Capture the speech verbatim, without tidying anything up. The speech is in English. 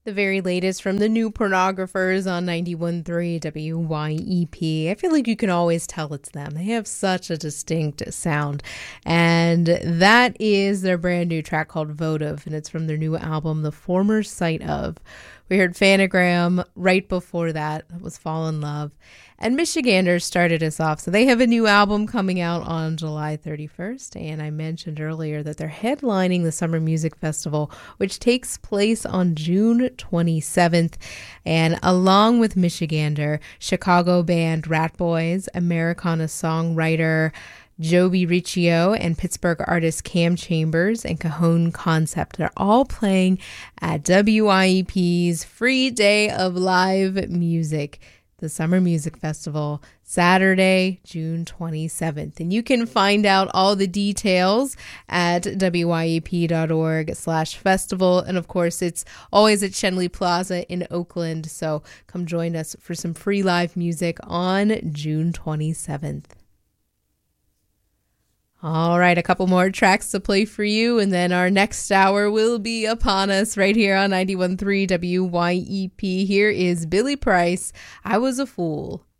The very latest from the new pornographers on ninety-one point three W Y E P. I feel like you can always tell it's them. They have such a distinct sound. And that is their brand new track called Votive, and it's from their new album, The Former Sight Of. We heard Phanogram right before that. That was Fall in Love. And Michiganders started us off. So they have a new album coming out on July thirty-first. And I mentioned earlier that they're headlining the Summer Music Festival, which takes place on June twenty-seventh. And along with Michigander, Chicago band Rat Boys, Americana songwriter Joby Riccio, and Pittsburgh artist Cam Chambers and Cajon Concept. They're all playing at W I E P's free day of live music, the Summer Music Festival, Saturday, June twenty-seventh. And you can find out all the details at W Y E P dot org slash festival. And of course, it's always at Schenley Plaza in Oakland. So come join us for some free live music on June twenty-seventh. All right, a couple more tracks to play for you, and then our next hour will be upon us right here on ninety-one point three W Y E P. Here is Billy Price, I Was a Fool.